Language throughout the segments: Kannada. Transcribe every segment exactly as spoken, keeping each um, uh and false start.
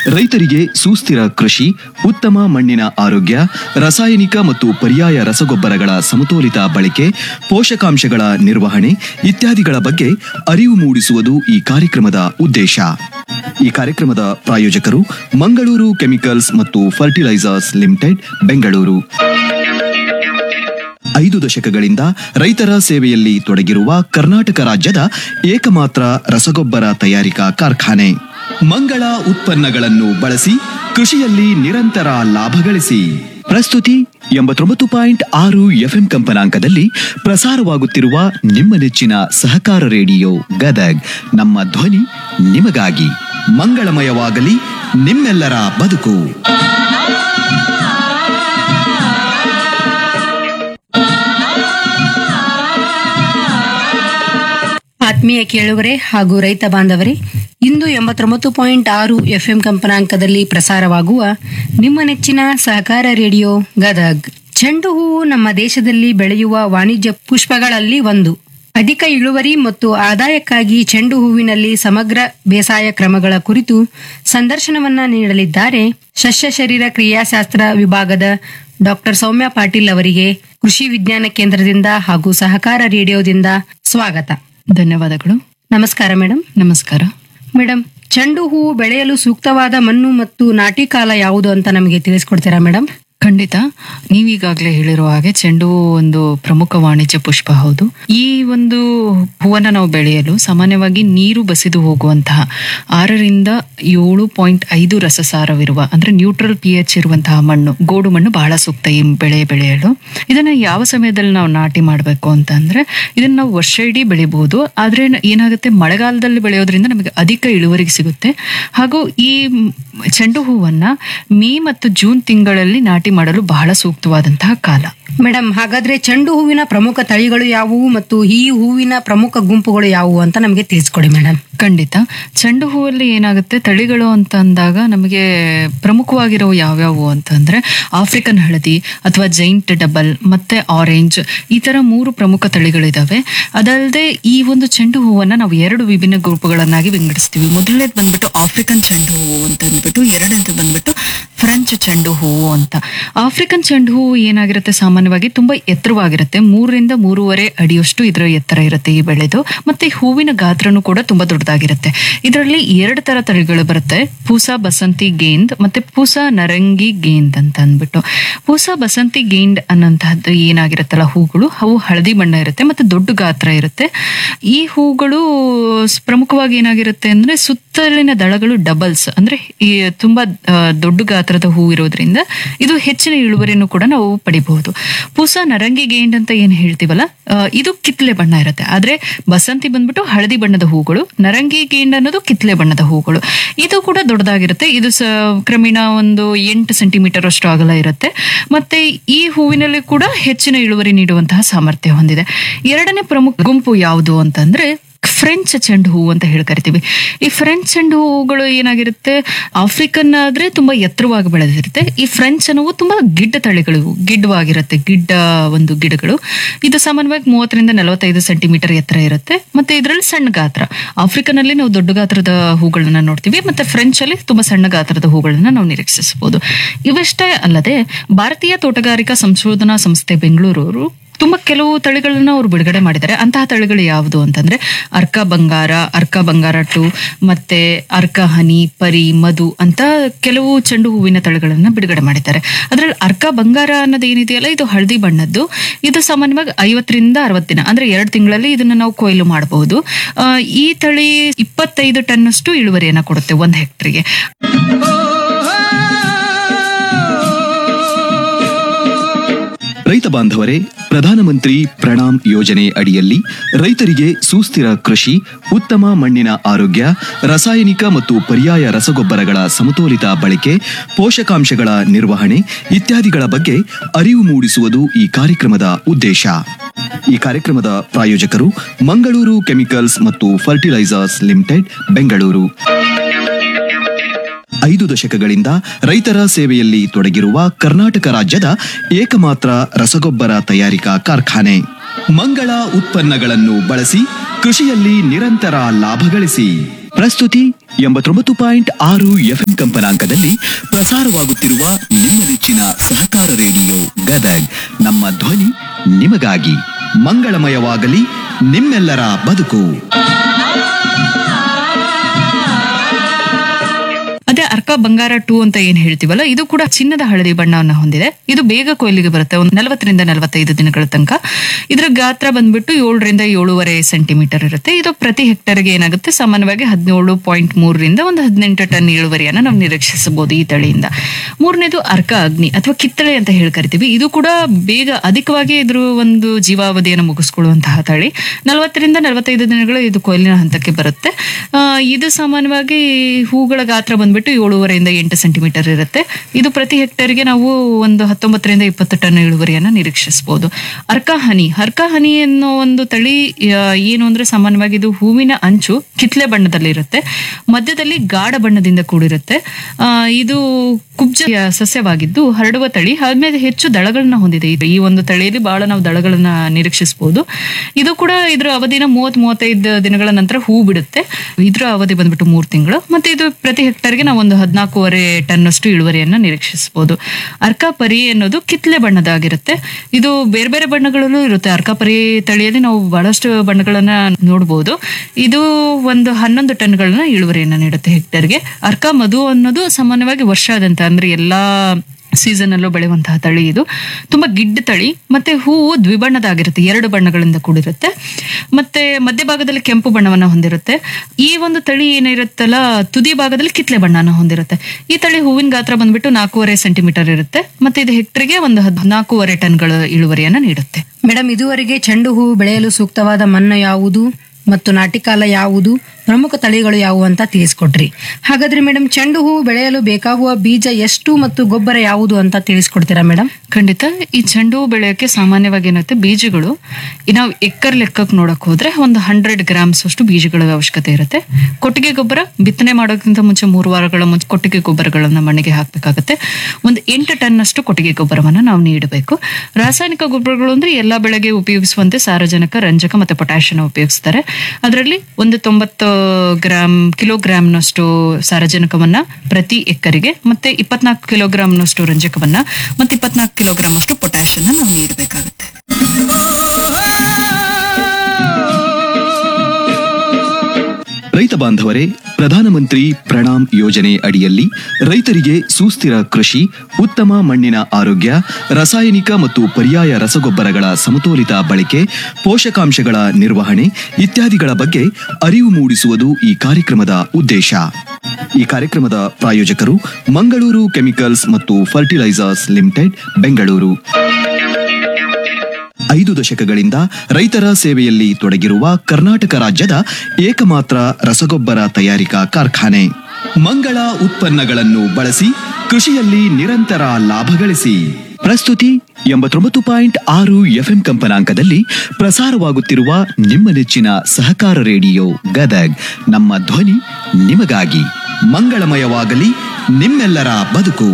ರೈತರಿಗೆ ಸುಸ್ಥಿರ ಕೃಷಿ, ಉತ್ತಮ ಮಣ್ಣಿನ ಆರೋಗ್ಯ, ರಾಸಾಯನಿಕ ಮತ್ತು ಪರ್ಯಾಯ ರಸಗೊಬ್ಬರಗಳ ಸಮತೋಲಿತ ಬಳಕೆ, ಪೋಷಕಾಂಶಗಳ ನಿರ್ವಹಣೆ ಇತ್ಯಾದಿಗಳ ಬಗ್ಗೆ ಅರಿವು ಮೂಡಿಸುವುದು ಈ ಕಾರ್ಯಕ್ರಮದ ಉದ್ದೇಶ. ಈ ಕಾರ್ಯಕ್ರಮದ ಪ್ರಾಯೋಜಕರು ಮಂಗಳೂರು ಕೆಮಿಕಲ್ಸ್ ಮತ್ತು ಫರ್ಟಿಲೈಸರ್ಸ್ ಲಿಮಿಟೆಡ್, ಬೆಂಗಳೂರು. ಐದು ದಶಕಗಳಿಂದ ರೈತರ ಸೇವೆಯಲ್ಲಿ ತೊಡಗಿರುವ ಕರ್ನಾಟಕ ರಾಜ್ಯದ ಏಕಮಾತ್ರ ರಸಗೊಬ್ಬರ ತಯಾರಿಕಾ ಕಾರ್ಖಾನೆ. ಮಂಗಳ ಉತ್ಪನ್ನಗಳನ್ನು ಬಳಸಿ ಕೃಷಿಯಲ್ಲಿ ನಿರಂತರ ಲಾಭ ಗಳಿಸಿ. ಪ್ರಸ್ತುತಿ ಎಂಬತ್ತೊಂಬತ್ತು ಪಾಯಿಂಟ್ ಆರು ಎಫ್ಎಂ ಕಂಪನಾಂಕದಲ್ಲಿ ಪ್ರಸಾರವಾಗುತ್ತಿರುವ ನಿಮ್ಮ ನೆಚ್ಚಿನ ಸಹಕಾರ ರೇಡಿಯೋ ಗದಗ್. ನಮ್ಮ ಧ್ವನಿ ನಿಮಗಾಗಿ. ಮಂಗಳಮಯವಾಗಲಿ ನಿಮ್ಮೆಲ್ಲರ ಬದುಕು. ಆತ್ಮೀಯ ಕೇಳುಗರೆ ಹಾಗೂ ರೈತ ಬಾಂಧವರೇ, ಇಂದು ಎಂಬತ್ತೊಂಬತ್ತು ಪಾಯಿಂಟ್ ಆರು ಎಫ್ಎಂ ಕಂಪನಾಂಕದಲ್ಲಿ ಪ್ರಸಾರವಾಗುವ ನಿಮ್ಮ ನೆಚ್ಚಿನ ಸಹಕಾರ ರೇಡಿಯೋ ಗದಗ್. ಚೆಂಡು ಹೂವು ನಮ್ಮ ದೇಶದಲ್ಲಿ ಬೆಳೆಯುವ ವಾಣಿಜ್ಯ ಪುಷ್ಪಗಳಲ್ಲಿ ಒಂದು. ಅಧಿಕ ಇಳುವರಿ ಮತ್ತು ಆದಾಯಕ್ಕಾಗಿ ಚೆಂಡು ಹೂವಿನಲ್ಲಿ ಸಮಗ್ರ ಬೇಸಾಯ ಕ್ರಮಗಳ ಕುರಿತು ಸಂದರ್ಶನವನ್ನ ನೀಡಲಿದ್ದಾರೆ ಸಸ್ಯ ಶರೀರ ಕ್ರಿಯಾಶಾಸ್ತ್ರ ವಿಭಾಗದ ಡಾಕ್ಟರ್ ಸೌಮ್ಯ ಪಾಟೀಲ್ ಅವರಿಗೆ ಕೃಷಿ ವಿಜ್ಞಾನ ಕೇಂದ್ರದಿಂದ ಹಾಗೂ ಸಹಕಾರ ರೇಡಿಯೋದಿಂದ ಸ್ವಾಗತ. ಧನ್ಯವಾದಗಳು. ನಮಸ್ಕಾರ ಮೇಡಮ್. ನಮಸ್ಕಾರ ಮೇಡಮ್, ಚೆಂಡು ಹೂವು ಬೆಳೆಯಲು ಸೂಕ್ತವಾದ ಮಣ್ಣು ಮತ್ತು ನಾಟಿ ಕಾಲ ಯಾವುದು ಅಂತ ನಮಗೆ ತಿಳಿಸ್ಕೊಡ್ತೀರಾ ಮೇಡಮ್? ಖಂಡಿತ. ನೀವೀಗಾಗಲೇ ಹೇಳಿರೋ ಹಾಗೆ ಚೆಂಡು ಹೂವು ಒಂದು ಪ್ರಮುಖ ವಾಣಿಜ್ಯ ಪುಷ್ಪ ಹೌದು. ಈ ಒಂದು ಹೂವನ್ನ ನಾವು ಬೆಳೆಯಲು ಸಾಮಾನ್ಯವಾಗಿ ನೀರು ಬಸಿದು ಹೋಗುವಂತಹ ಆರರಿಂದ ಏಳು ಪಾಯಿಂಟ್ ಐದು ರಸಸಾರವಿರುವ ಅಂದ್ರೆ ನ್ಯೂಟ್ರಲ್ ಪಿ ಎಚ್ ಇರುವಂತಹ ಮಣ್ಣು, ಗೋಡು ಮಣ್ಣು ಬಹಳ ಸೂಕ್ತ ಈ ಬೆಳೆ ಬೆಳೆಯಲು. ಇದನ್ನ ಯಾವ ಸಮಯದಲ್ಲಿ ನಾವು ನಾಟಿ ಮಾಡಬೇಕು ಅಂತ ಅಂದ್ರೆ ಇದನ್ನ ನಾವು ವರ್ಷ ಇಡೀ ಬೆಳಿಬಹುದು. ಆದ್ರೆ ಏನಾಗುತ್ತೆ, ಮಳೆಗಾಲದಲ್ಲಿ ಬೆಳೆಯೋದ್ರಿಂದ ನಮಗೆ ಅಧಿಕ ಇಳುವರಿ ಸಿಗುತ್ತೆ. ಹಾಗೂ ಈ ಚೆಂಡು ಹೂವನ್ನ ಮೇ ಮತ್ತು ಜೂನ್ ತಿಂಗಳಲ್ಲಿ ನಾಟಿ ಮಾಡಲು ಬಹಳ ಸೂಕ್ತವಾದಂತಹ ಕಾಲ. ಮೇಡಮ್, ಹಾಗಾದ್ರೆ ಚೆಂಡು ಹೂವಿನ ಪ್ರಮುಖ ತಳಿಗಳು ಯಾವುವು ಮತ್ತು ಈ ಹೂವಿನ ಪ್ರಮುಖ ಗುಂಪುಗಳು ಯಾವುವು ಅಂತ ನಮಗೆ ತಿಳಿಸ್ಕೊಡಿ ಮೇಡಮ್. ಖಂಡಿತ. ಚೆಂಡು ಹೂವಲ್ಲಿ ಏನಾಗುತ್ತೆ, ತಳಿಗಳು ಅಂತ ಅಂದಾಗ ನಮಗೆ ಪ್ರಮುಖವಾಗಿರೋ ಯಾವ್ಯಾವು ಅಂತಂದ್ರೆ ಆಫ್ರಿಕನ್ ಹಳದಿ ಅಥವಾ ಜೈಂಟ್ ಡಬಲ್ ಮತ್ತೆ ಆರೆಂಜ್, ಈ ತರ ಮೂರು ಪ್ರಮುಖ ತಳಿಗಳಿದಾವೆ. ಅದಲ್ಲದೆ ಈ ಒಂದು ಚೆಂಡು ಹೂವನ್ನ ನಾವು ಎರಡು ವಿಭಿನ್ನ ಗ್ರೂಪ್ಗಳನ್ನಾಗಿ ವಿಂಗಡಿಸ್ತೀವಿ. ಮೊದಲನೇದು ಬಂದ್ಬಿಟ್ಟು ಆಫ್ರಿಕನ್ ಚೆಂಡು ಹೂವು ಅಂತ ಅಂದ್ಬಿಟ್ಟು, ಎರಡನೇದು ಬಂದ್ಬಿಟ್ಟು ಫ್ರೆಂಚ್ ಚೆಂಡು ಹೂವು ಅಂತ. ಆಫ್ರಿಕನ್ ಚೆಂಡು ಹೂವು ಏನಾಗಿರುತ್ತೆ, ಸಾಮಾನ್ಯವಾಗಿ ತುಂಬಾ ಎತ್ತರವಾಗಿರುತ್ತೆ. ಮೂರರಿಂದ ಮೂರುವರೆ ಅಡಿಯಷ್ಟು ಇದರ ಎತ್ತರ ಇರುತ್ತೆ ಈ ಬೆಳೆದು. ಮತ್ತೆ ಹೂವಿನ ಗಾತ್ರನೂ ಕೂಡ ತುಂಬಾ ದೊಡ್ಡದಾಗಿರುತ್ತೆ. ಇದರಲ್ಲಿ ಎರಡು ತರ ತಳಿಗಳು ಬರುತ್ತೆ, ಪೂಸಾ ಬಸಂತಿ ಗೇಂದ್ ಮತ್ತೆ ಪೂಸಾ ನರಂಗಿ ಗೇಂದ್ ಅಂತ ಅಂದ್ಬಿಟ್ಟು. ಪೂಸಾ ಬಸಂತಿ ಗೇಂಡ್ ಅನ್ನೋಂತಹದ್ದು ಏನಾಗಿರುತ್ತಲ್ಲ, ಹೂಗಳು ಅವು ಹಳದಿ ಬಣ್ಣ ಇರುತ್ತೆ ಮತ್ತೆ ದೊಡ್ಡ ಗಾತ್ರ ಇರುತ್ತೆ. ಈ ಹೂಗಳು ಪ್ರಮುಖವಾಗಿ ಏನಾಗಿರುತ್ತೆ ಅಂದ್ರೆ ಸುತ್ತಲಿನ ದಳಗಳು ಡಬಲ್ಸ್ ಅಂದ್ರೆ ಈ ತುಂಬಾ ದೊಡ್ಡ ಗಾತ್ರದ ಹೂ ಇರೋದ್ರಿಂದ ಇದು ಹೆಚ್ಚಿನ ಇಳುವರಿನೂ ಕೂಡ ನಾವು ಪಡಿಬಹುದು. ಪೂಸಾ ನರಂಗಿ ಗೇಂಡ್ ಅಂತ ಏನ್ ಹೇಳ್ತೀವಲ್ಲ, ಇದು ಕಿತ್ಲೆ ಬಣ್ಣ ಇರುತ್ತೆ. ಆದ್ರೆ ಬಸಂತಿ ಬಂದ್ಬಿಟ್ಟು ಹಳದಿ ಬಣ್ಣದ ಹೂಗಳು, ನರಂಗಿ ಗೇಂಡ್ ಅನ್ನೋದು ಕಿತ್ಲೆ ಬಣ್ಣದ ಹೂಗಳು. ಇದು ಕೂಡ ದೊಡ್ಡದಾಗಿರುತ್ತೆ. ಇದು ಸ ಕ್ರಮೇಣ ಒಂದು ಎಂಟು ಸೆಂಟಿಮೀಟರ್ ಅಷ್ಟು ಅಗಲ ಇರುತ್ತೆ. ಮತ್ತೆ ಈ ಹೂವಿನಲ್ಲಿ ಕೂಡ ಹೆಚ್ಚಿನ ಇಳುವರಿ ನೀಡುವಂತಹ ಸಾಮರ್ಥ್ಯ ಹೊಂದಿದೆ. ಎರಡನೇ ಪ್ರಮುಖ ಗುಂಪು ಯಾವುದು ಅಂತಂದ್ರೆ ಫ್ರೆಂಚ್ ಚೆಂಡು ಹೂವು ಅಂತ ಹೇಳಿ ಕರಿತೀವಿ. ಈ ಫ್ರೆಂಚ್ ಚೆಂಡು ಹೂವುಗಳು ಏನಾಗಿರುತ್ತೆ, ಆಫ್ರಿಕನ್ ಆದ್ರೆ ತುಂಬಾ ಎತ್ತರವಾಗಿ ಬೆಳೆದಿರುತ್ತೆ. ಈ ಫ್ರೆಂಚ್ ಅನ್ನುವು ತುಂಬಾ ಗಿಡ್ಡ ತಳಿಗಳು, ಗಿಡ್ಡವಾಗಿರುತ್ತೆ, ಗಿಡ್ಡ ಒಂದು ಗಿಡಗಳು. ಇದು ಸಾಮಾನ್ಯವಾಗಿ ಮೂವತ್ತರಿಂದ ನಲವತ್ತೈದು ಸೆಂಟಿಮೀಟರ್ ಎತ್ತರ ಇರುತ್ತೆ. ಮತ್ತೆ ಇದರಲ್ಲಿ ಸಣ್ಣ ಗಾತ್ರ. ಆಫ್ರಿಕನ್ ಅಲ್ಲಿ ನಾವು ದೊಡ್ಡ ಗಾತ್ರದ ಹೂಗಳನ್ನ ನೋಡ್ತೀವಿ, ಮತ್ತೆ ಫ್ರೆಂಚ್ ಅಲ್ಲಿ ತುಂಬಾ ಸಣ್ಣ ಗಾತ್ರದ ಹೂಗಳನ್ನ ನಾವು ನಿರೀಕ್ಷಿಸಬಹುದು. ಇವಷ್ಟೇ ಅಲ್ಲದೆ ಭಾರತೀಯ ತೋಟಗಾರಿಕಾ ಸಂಶೋಧನಾ ಸಂಸ್ಥೆ ಬೆಂಗಳೂರು ತುಂಬಾ ಕೆಲವು ತಳಿಗಳನ್ನ ಅವರು ಬಿಡುಗಡೆ ಮಾಡಿದ್ದಾರೆ. ಅಂತಹ ತಳಿಗಳು ಯಾವುದು ಅಂತಂದ್ರೆ ಅರ್ಕ ಬಂಗಾರ, ಅರ್ಕ ಬಂಗಾರ ಟು, ಮತ್ತೆ ಅರ್ಕ ಹನಿ, ಪರಿ, ಮಧು ಅಂತ ಕೆಲವು ಚೆಂಡು ಹೂವಿನ ತಳಿಗಳನ್ನ ಬಿಡುಗಡೆ ಮಾಡಿದ್ದಾರೆ. ಅದ್ರಲ್ಲಿ ಅರ್ಕ ಬಂಗಾರ ಅನ್ನೋದು ಏನಿದೆಯಲ್ಲ, ಇದು ಹಳದಿ ಬಣ್ಣದ್ದು. ಇದು ಸಾಮಾನ್ಯವಾಗಿ ಐವತ್ತರಿಂದ ಅರವತ್ತು ದಿನ ಅಂದ್ರೆ ಎರಡು ತಿಂಗಳಲ್ಲಿ ಇದನ್ನ ನಾವು ಕೊಯ್ಲು ಮಾಡಬಹುದು. ಈ ತಳಿ ಇಪ್ಪತ್ತೈದು ಟನ್ ಅಷ್ಟು ಇಳುವರಿಯನ್ನ ಕೊಡುತ್ತೆ ಒಂದ್ ಹೆಕ್ಟರ್ಗೆ. ರೈತ ಬಾಂಧವರೇ, ಪ್ರಧಾನಮಂತ್ರಿ ಪ್ರಣಾಮ್ ಯೋಜನೆ ಅಡಿಯಲ್ಲಿ ರೈತರಿಗೆ ಸುಸ್ಥಿರ ಕೃಷಿ, ಉತ್ತಮ ಮಣ್ಣಿನ ಆರೋಗ್ಯ, ರಾಸಾಯನಿಕ ಮತ್ತು ಪರ್ಯಾಯ ರಸಗೊಬ್ಬರಗಳ ಸಮತೋಲಿತ ಬಳಕೆ, ಪೋಷಕಾಂಶಗಳ ನಿರ್ವಹಣೆ ಇತ್ಯಾದಿಗಳ ಬಗ್ಗೆ ಅರಿವು ಮೂಡಿಸುವುದು ಈ ಕಾರ್ಯಕ್ರಮದ ಉದ್ದೇಶ. ಈ ಕಾರ್ಯಕ್ರಮದ ಪ್ರಾಯೋಜಕರು ಮಂಗಳೂರು ಕೆಮಿಕಲ್ಸ್ ಮತ್ತು ಫರ್ಟಿಲೈಸರ್ಸ್ ಲಿಮಿಟೆಡ್, ಬೆಂಗಳೂರು. ಐದು ದಶಕಗಳಿಂದ ರೈತರ ಸೇವೆಯಲ್ಲಿ ತೊಡಗಿರುವ ಕರ್ನಾಟಕ ರಾಜ್ಯದ ಏಕಮಾತ್ರ ರಸಗೊಬ್ಬರ ತಯಾರಿಕಾ ಕಾರ್ಖಾನೆ. ಮಂಗಳ ಉತ್ಪನ್ನಗಳನ್ನು ಬಳಸಿ ಕೃಷಿಯಲ್ಲಿ ನಿರಂತರ ಲಾಭ ಗಳಿಸಿ. ಪ್ರಸ್ತುತಿ ಎಂಬತ್ತೊಂಬತ್ತು ಪಾಯಿಂಟ್ ಆರು ಎಫ್ಎಂ ಕಂಪನಾಂಕದಲ್ಲಿ ಪ್ರಸಾರವಾಗುತ್ತಿರುವ ನಿಮ್ಮ ನೆಚ್ಚಿನ ಸಹಕಾರ ರೇಡಿಯೋ ಗದಗ್ ನಮ್ಮ ಧ್ವನಿ ನಿಮಗಾಗಿ. ಮಂಗಳಮಯವಾಗಲಿ ನಿಮ್ಮೆಲ್ಲರ ಬದುಕು. ಅದೇ ಅರ್ಕ ಬಂಗಾರ ಟೂ ಅಂತ ಏನ್ ಹೇಳ್ತೀವಲ್ಲ, ಇದು ಕೂಡ ಚಿನ್ನದ ಹಳದಿ ಬಣ್ಣವನ್ನ ಹೊಂದಿದೆ. ಇದು ಬೇಗ ಕೊಯ್ಲಿಗೆ ಬರುತ್ತೆ, ಒಂದು ನಲವತ್ತರಿಂದ ನಲವತ್ತೈದು ದಿನಗಳ ತನಕ. ಇದರ ಗಾತ್ರ ಬಂದ್ಬಿಟ್ಟು ಏಳರಿಂದ ಏಳೂವರೆ ಸೆಂಟಿಮೀಟರ್ ಇರುತ್ತೆ. ಇದು ಪ್ರತಿ ಹೆಕ್ಟರ್ಗೆ ಏನಾಗುತ್ತೆ, ಸಾಮಾನ್ಯವಾಗಿ ಹದಿನೇಳು ಪಾಯಿಂಟ್ ಮೂರರಿಂದ ಒಂದು ಹದಿನೆಂಟು ಟನ್ ಇಳುವರಿಯನ್ನ ನಾವು ನಿರೀಕ್ಷಿಸಬಹುದು ಈ ತಳಿಯಿಂದ. ಮೂರನೇದು ಅರ್ಕ ಅಗ್ನಿ ಅಥವಾ ಕಿತ್ತಳೆ ಅಂತ ಹೇಳಿ ಕರಿತೀವಿ. ಇದು ಕೂಡ ಬೇಗ ಅಧಿಕವಾಗಿ ಇದ್ರ ಒಂದು ಜೀವಾವಧಿಯನ್ನು ಮುಗಿಸ್ಕೊಳ್ಳುವಂತಹ ತಳಿ. ನಲವತ್ತರಿಂದ ನಲವತ್ತೈದು ದಿನಗಳು ಇದು ಕೊಯ್ಲಿನ ಹಂತಕ್ಕೆ ಬರುತ್ತೆ. ಆ ಇದು ಸಾಮಾನ್ಯವಾಗಿ ಹೂಗಳ ಗಾತ್ರ ಬಂದ್ಬಿಟ್ಟು ಏಳೂವರೆಯಿಂದ ಎಂಟು ಸೆಂಟಿಮೀಟರ್ ಇರುತ್ತೆ. ಇದು ಪ್ರತಿ ಹೆಕ್ಟರ್ಗೆ ನಾವು ಒಂದು ಹತ್ತೊಂಬತ್ತರಿಂದ ಇಪ್ಪತ್ತು ಟನ್ ಇಳುವರಿಯನ್ನ ನಿರೀಕ್ಷಿಸಬಹುದು. ಅರ್ಕ ಹನಿ ಅರ್ಕ ಹನಿ ಅನ್ನೋ ಒಂದು ತಳಿ ಏನು ಅಂದ್ರೆ, ಸಾಮಾನ್ಯವಾಗಿ ಇದು ಹೂವಿನ ಅಂಚು ಕಿತ್ಲೆ ಬಣ್ಣದಲ್ಲಿ ಇರುತ್ತೆ, ಮಧ್ಯದಲ್ಲಿ ಗಾಢ ಬಣ್ಣದಿಂದ ಕೂಡಿರುತ್ತೆ. ಆ ಇದು ಕುಬ್ಜ ಸಸ್ಯವಾಗಿದ್ದು ಹರಡುವ ತಳಿ, ಆದ್ಮೇಲೆ ಹೆಚ್ಚು ದಳಗಳನ್ನ ಹೊಂದಿದೆ. ಈ ಒಂದು ತಳಿಯಲ್ಲಿ ಬಹಳ ನಾವು ದಳಗಳನ್ನ ನಿರೀಕ್ಷಿಸಬಹುದು. ಇದು ಕೂಡ ಇದರ ಅವಧಿನ ಮೂವತ್ ಮೂವತ್ತೈದು ದಿನಗಳ ನಂತರ ಹೂ ಬಿಡುತ್ತೆ. ಇದರ ಅವಧಿ ಬಂದ್ಬಿಟ್ಟು ಮೂರು ತಿಂಗಳು. ಮತ್ತೆ ಇದು ಪ್ರತಿ ಹೆಕ್ಟರ್ಗೆ ನಾವು ಒಂದು ಹದಿನಾಲ್ಕೂವರೆ ಟನ್ ಅಷ್ಟು ಇಳುವರಿಯನ್ನ ನಿರೀಕ್ಷಿಸಬಹುದು. ಅರ್ಕಾಪರಿ ಅನ್ನೋದು ಕಿತ್ಲೆ ಬಣ್ಣದಾಗಿರುತ್ತೆ. ಇದು ಬೇರೆ ಬೇರೆ ಬಣ್ಣಗಳಲ್ಲೂ ಇರುತ್ತೆ. ಅರ್ಕಾಪರಿ ತಳಿಯಲ್ಲಿ ನಾವು ಬಹಳಷ್ಟು ಬಣ್ಣಗಳನ್ನ ನೋಡಬಹುದು. ಇದು ಒಂದು ಹನ್ನೊಂದು ಟನ್ಗಳನ್ನ ಇಳುವರಿಯನ್ನ ನೀಡುತ್ತೆ ಹೆಕ್ಟರ್ಗೆ. ಅರ್ಕ ಮಧು ಅನ್ನೋದು ಸಾಮಾನ್ಯವಾಗಿ ವರ್ಷಾದಂತ ಅಂದ್ರೆ ಎಲ್ಲಾ ಸೀಸನ್ ಅಲ್ಲೂ ಬೆಳೆಯುವಂತಹ ತಳಿ. ಇದು ತುಂಬಾ ಗಿಡ್ಡ ತಳಿ. ಮತ್ತೆ ಹೂವು ದ್ವಿಬಣ್ಣದಾಗಿರುತ್ತೆ, ಎರಡು ಬಣ್ಣಗಳಿಂದ ಕೂಡಿರುತ್ತೆ. ಮತ್ತೆ ಮಧ್ಯಭಾಗದಲ್ಲಿ ಕೆಂಪು ಬಣ್ಣವನ್ನ ಹೊಂದಿರುತ್ತೆ. ಈ ಒಂದು ತಳಿ ಏನಿರುತ್ತಲ್ಲ, ತುದಿ ಭಾಗದಲ್ಲಿ ಕಿತ್ಲೆ ಬಣ್ಣನ ಹೊಂದಿರುತ್ತೆ. ಈ ತಳಿ ಹೂವಿನ ಗಾತ್ರ ಬಂದ್ಬಿಟ್ಟು ನಾಲ್ಕೂವರೆ ಸೆಂಟಿಮೀಟರ್ ಇರುತ್ತೆ. ಮತ್ತೆ ಇದು ಹೆಕ್ಟರ್ಗೆ ಒಂದು ಹದಿನಾಲ್ಕೂವರೆ ಟನ್ಗಳ ಇಳುವರಿಯನ್ನ ನೀಡುತ್ತೆ. ಮೇಡಮ್, ಇದುವರೆಗೆ ಚೆಂಡು ಹೂ ಬೆಳೆಯಲು ಸೂಕ್ತವಾದ ಮಣ್ಣು ಯಾವುದು ಮತ್ತು ನಾಟಿಕಾಲ ಯಾವುದು, ಪ್ರಮುಖ ತಳಿಗಳು ಯಾವುವು ಅಂತ ತಿಳಿಸ್ಕೊಟ್ರಿ. ಹಾಗಾದ್ರೆ ಮೇಡಮ್, ಚೆಂಡು ಹೂ ಬೆಳೆಯಲು ಬೇಕಾಗುವ ಬೀಜ ಎಷ್ಟು ಮತ್ತು ಗೊಬ್ಬರ ಯಾವುದು ಅಂತ ತಿಳಿಸ್ಕೊಡ್ತೀರಾ ಮೇಡಮ್? ಖಂಡಿತ. ಈ ಚೆಂಡು ಹೂ ಬೆಳೆಯೋಕೆ ಸಾಮಾನ್ಯವಾಗಿ ಏನಾಗುತ್ತೆ, ಬೀಜಗಳು ನಾವು ಎಕ್ಕರ್ ಲೆಕ್ಕಕ್ಕೆ ನೋಡಕ್ ಹೋದ್ರೆ ಒಂದು ಹಂಡ್ರೆಡ್ ಗ್ರಾಮ್ಸ್ ಅಷ್ಟು ಬೀಜಗಳ ಅವಶ್ಯಕತೆ ಇರುತ್ತೆ. ಕೊಟ್ಟಿಗೆ ಗೊಬ್ಬರ ಬಿತ್ತನೆ ಮಾಡೋಕ್ಕಿಂತ ಮುಂಚೆ ಮೂರು ವಾರಗಳ ಮುಂಚೆ ಕೊಟ್ಟಿಗೆ ಗೊಬ್ಬರಗಳನ್ನ ಮಣ್ಣಿಗೆ ಹಾಕ್ಬೇಕಾಗತ್ತೆ. ಒಂದು ಎಂಟು ಟನ್ ಅಷ್ಟು ಕೊಟ್ಟಿಗೆ ಗೊಬ್ಬರವನ್ನ ನಾವು ನೀಡಬೇಕು. ರಾಸಾಯನಿಕ ಗೊಬ್ಬರಗಳು ಅಂದ್ರೆ ಎಲ್ಲಾ ಬೆಳೆಗೆ ಉಪಯೋಗಿಸುವಂತೆ ಸಾರಜನಕ, ರಂಜಕ ಮತ್ತೆ ಪೊಟ್ಯಾಷಿಯಂ ಉಪಯೋಗಿಸ್ತಾರೆ. ಅದರಲ್ಲಿ ಒಂದು ತೊಂಬತ್ತು ಗ್ರಾಮ್ ಕಿಲೋಗ್ರಾಮ್ನಷ್ಟು ಸಾರಜನಕವನ್ನ ಪ್ರತಿ ಎಕರೆಗೆ, ಮತ್ತೆ ಇಪ್ಪತ್ನಾಲ್ಕು ಕಿಲೋಗ್ರಾಮ್ನಷ್ಟು ರಂಜಕವನ್ನ, ಮತ್ತೆ ಇಪ್ಪತ್ನಾಲ್ಕು ಕಿಲೋಗ್ರಾಮ್ ಅಷ್ಟು ಪೊಟ್ಯಾಷಿಯಂ ನಾವು ನೀಡಬೇಕಾಗುತ್ತೆ. ರೈತ ಬಾಂಧವರೇ, ಪ್ರಧಾನಮಂತ್ರಿ ಪ್ರಣಾಮ್ ಯೋಜನೆ ಅಡಿಯಲ್ಲಿ ರೈತರಿಗೆ ಸುಸ್ಥಿರ ಕೃಷಿ, ಉತ್ತಮ ಮಣ್ಣಿನ ಆರೋಗ್ಯ, ರಾಸಾಯನಿಕ ಮತ್ತು ಪರ್ಯಾಯ ರಸಗೊಬ್ಬರಗಳ ಸಮತೋಲಿತ ಬಳಕೆ, ಪೋಷಕಾಂಶಗಳ ನಿರ್ವಹಣೆ ಇತ್ಯಾದಿಗಳ ಬಗ್ಗೆ ಅರಿವು ಮೂಡಿಸುವುದು ಈ ಕಾರ್ಯಕ್ರಮದ ಉದ್ದೇಶ. ಈ ಕಾರ್ಯಕ್ರಮದ ಪ್ರಾಯೋಜಕರು ಮಂಗಳೂರು ಕೆಮಿಕಲ್ಸ್ ಮತ್ತು ಫರ್ಟಿಲೈಸರ್ಸ್ ಲಿಮಿಟೆಡ್, ಬೆಂಗಳೂರು. ಐದು ದಶಕಗಳಿಂದ ರೈತರ ಸೇವೆಯಲ್ಲಿ ತೊಡಗಿರುವ ಕರ್ನಾಟಕ ರಾಜ್ಯದ ಏಕಮಾತ್ರ ರಸಗೊಬ್ಬರ ತಯಾರಿಕಾ ಕಾರ್ಖಾನೆ. ಮಂಗಳ ಉತ್ಪನ್ನಗಳನ್ನು ಬಳಸಿ ಕೃಷಿಯಲ್ಲಿ ನಿರಂತರ ಲಾಭ ಗಳಿಸಿ. ಪ್ರಸ್ತುತಿ ಎಂಬತ್ತೊಂಬತ್ತು ಪಾಯಿಂಟ್ ಆರು ಎಫ್ಎಂ ಕಂಪನಾಂಕದಲ್ಲಿ ಪ್ರಸಾರವಾಗುತ್ತಿರುವ ನಿಮ್ಮ ನೆಚ್ಚಿನ ಸಹಕಾರ ರೇಡಿಯೋ ಗದಗ್ ನಮ್ಮ ಧ್ವನಿ ನಿಮಗಾಗಿ. ಮಂಗಳಮಯವಾಗಲಿ ನಿಮ್ಮೆಲ್ಲರ ಬದುಕು.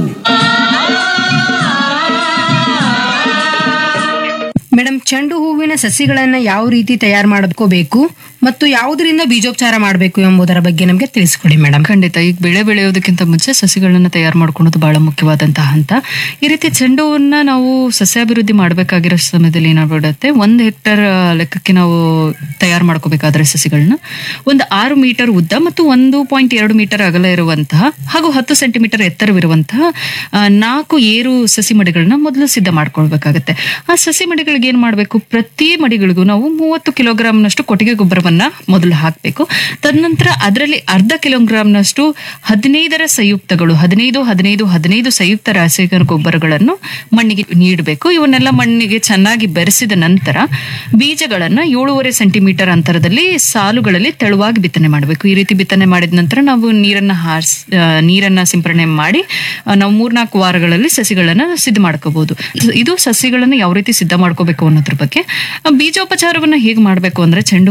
ಮೇಡಮ್, ಚೆಂಡು ಹೂವಿನ ಸಸಿಗಳನ್ನ ಯಾವ ರೀತಿ ತಯಾರು ಮಾಡ್ಕೋಬೇಕು ಮತ್ತು ಯಾವುದರಿಂದ ಬೀಜೋಪಚಾರ ಮಾಡಬೇಕು ಎಂಬುದರ ಬಗ್ಗೆ ನಮಗೆ ತಿಳಿಸ್ಕೊಡಿ ಮೇಡಮ್. ಖಂಡಿತ. ಈಗ ಬೆಳೆ ಬೆಳೆಯೋದಕ್ಕಿಂತ ಮುಂಚೆ ಸಸಿಗಳನ್ನ ತಯಾರು ಮಾಡ್ಕೊಳ್ಳೋದು ಬಹಳ ಮುಖ್ಯವಾದಂತಹ ಹಂತ. ಈ ರೀತಿ ಚೆಂಡು ಹೂವನ್ನ ನಾವು ಸಸ್ಯಾಭಿವೃದ್ಧಿ ಮಾಡಬೇಕಾಗಿರೋ ಸಮಯದಲ್ಲಿ ಏನಾಗ್ಬಿಡುತ್ತೆ, ಒಂದು ಹೆಕ್ಟರ್ ಲೆಕ್ಕಕ್ಕೆ ನಾವು ತಯಾರು ಮಾಡ್ಕೋಬೇಕಾದ್ರೆ ಸಸಿಗಳನ್ನ ಒಂದು ಆರು ಮೀಟರ್ ಉದ್ದ ಮತ್ತು ಒಂದು ಪಾಯಿಂಟ್ ಎರಡು ಮೀಟರ್ ಅಗಲ ಇರುವಂತಹ ಹಾಗೂ ಹತ್ತು ಸೆಂಟಿಮೀಟರ್ ಎತ್ತರವಿರುವಂತಹ ನಾಲ್ಕು ಏರು ಸಸಿ ಮಡಿಗಳನ್ನ ಮೊದಲು ಸಿದ್ಧ ಮಾಡ್ಕೊಳ್ಬೇಕಾಗತ್ತೆ. ಆ ಸಸಿ ಮಡಿಗಳಿಗೆ ಏನ್ ಮಾಡ್ಬೇಕು, ಪ್ರತಿ ಮಡಿಗಳಿಗೂ ನಾವು ಮೂವತ್ತು ಕಿಲೋಗ್ರಾಮ್ನಷ್ಟು ಕೊಟ್ಟಿಗೆ ಗೊಬ್ಬರವನ್ನ ಮೊದಲು ಹಾಕಬೇಕು. ತದನಂತರ ಅದರಲ್ಲಿ ಅರ್ಧ ಕಿಲೋಗ್ರಾಮ್ನಷ್ಟು ಹದಿನೈದರ ಸಂಯುಕ್ತಗಳು ಹದಿನೈದು ಹದಿನೈದು ಹದಿನೈದು ಸಂಯುಕ್ತ ರಾಸಾಯನಿಕ ಗೊಬ್ಬರಗಳನ್ನು ಮಣ್ಣಿಗೆ ನೀಡಬೇಕು. ಇವನ್ನೆಲ್ಲ ಮಣ್ಣಿಗೆ ಚೆನ್ನಾಗಿ ಬೆರೆಸಿದ ನಂತರ ಬೀಜಗಳನ್ನ ಏಳೂವರೆ ಸೆಂಟಿಮೀಟರ್ ಅಂತರದಲ್ಲಿ ಸಾಲುಗಳಲ್ಲಿ ತೆಳುವಾಗಿ ಬಿತ್ತನೆ ಮಾಡಬೇಕು. ಈ ರೀತಿ ಬಿತ್ತನೆ ಮಾಡಿದ ನಂತರ ನಾವು ನೀರನ್ನ ಹಾರಿಸಿ ನೀರನ್ನ ಸಿಂಪರಣೆ ಮಾಡಿ ನಾವು ಮೂರ್ನಾಲ್ಕು ವಾರಗಳಲ್ಲಿ ಸಸಿಗಳನ್ನ ಸಿದ್ಧ ಮಾಡ್ಕೋಬಹುದು. ಇದು ಸಸಿಗಳನ್ನ ಯಾವ ರೀತಿ ಸಿದ್ಧ ಮಾಡ್ಕೋಬೇಕು ಅನ್ನೋದ್ರ ಬಗ್ಗೆ. ಬೀಜೋಪಚಾರವನ್ನ ಹೇಗೆ ಮಾಡ್ಬೇಕು ಅಂದ್ರೆ, ಚೆಂಡು ಹೂವಿನಲ್ಲಿ